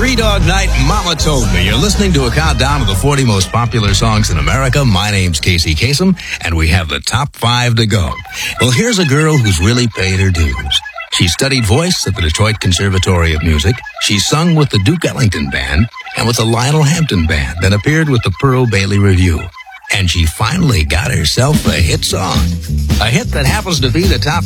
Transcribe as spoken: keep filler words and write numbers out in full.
Three Dog Night, Mama Told Me. You're listening to a countdown of the forty most popular songs in America. My name's Casey Kasem, and we have the top five to go. Well, here's a girl who's really paid her dues. She studied voice at the Detroit Conservatory of Music. She sung with the Duke Ellington Band and with the Lionel Hampton Band, then appeared with the Pearl Bailey Review. And she finally got herself a hit song. A hit that happens to be the top